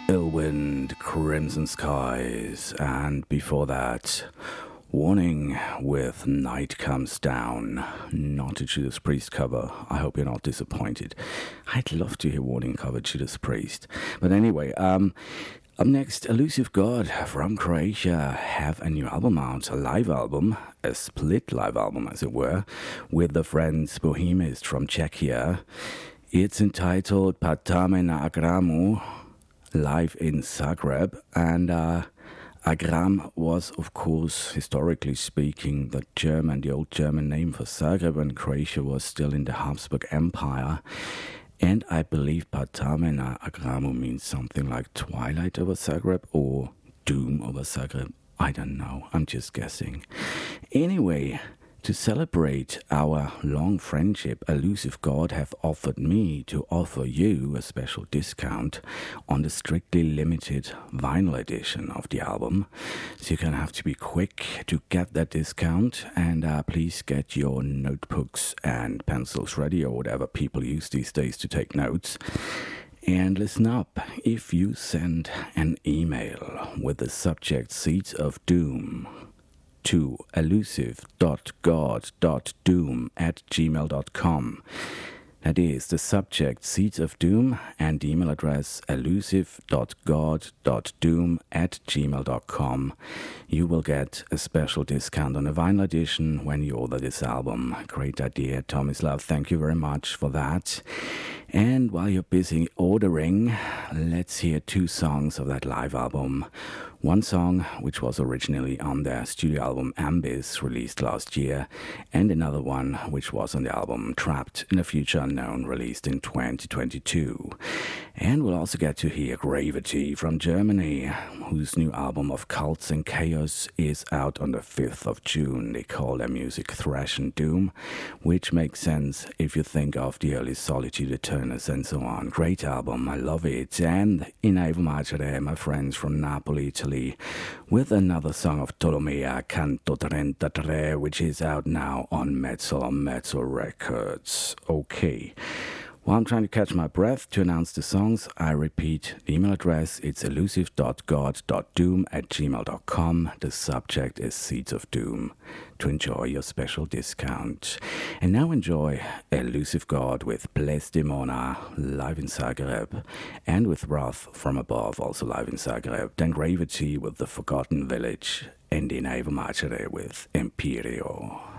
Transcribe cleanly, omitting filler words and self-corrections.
Ill Wind, Crimson Skies, and before that, Warning with Night Comes Down. Not a Judas Priest cover. I hope you're not disappointed. I'd love to hear Warning cover Judas Priest. But anyway, up next, Elusive God from Croatia have a new album out, a live album, a split live album as it were, with the friends Bohemist from Czechia. It's entitled Patame na Agramu, live in Zagreb, and Agram was, of course, historically speaking, the old German name for Zagreb when Croatia was still in the Habsburg Empire. And I believe Patame na Agramu means something like twilight over Zagreb or doom over Zagreb. I don't know, I'm just guessing. Anyway, to celebrate our long friendship, Elusive God have offered me to offer you a special discount on the strictly limited vinyl edition of the album. So you're going to have to be quick to get that discount, and please get your notebooks and pencils ready, or whatever people use these days to take notes. And listen up, if you send an email with the subject Seeds of Doom to elusive.god.doom@gmail.com. That is the subject Seeds of Doom and the email address elusive.god.doom@gmail.com. You will get a special discount on a vinyl edition when you order this album. Great idea, Tomislav. Thank you very much for that. And while you're busy ordering, let's hear two songs of that live album. One song, which was originally on their studio album Ambis, released last year, and another one, which was on the album Trapped in a Future Unknown, released in 2022. And we'll also get to hear Gravity from Germany, whose new album of Cults and Chaos is out on the 5th of June. They call their music thrash and doom, which makes sense if you think of the early Solitude Eternus and so on. Great album, I love it. And in Evo Magere, my friends from Napoli, Italy, with another song of Tolomea, Canto 33, which is out now on Mezzo Records. Okay. While I'm trying to catch my breath to announce the songs, I repeat the email address. It's elusive.god.doom@gmail.com. The subject is Seeds of Doom, to enjoy your special discount. And now enjoy Elusive God with Ples Demona, live in Zagreb, and with Wrath from Above, also live in Zagreb. Then Gravity with The Forgotten Village, and in Evo Magere with Imperio.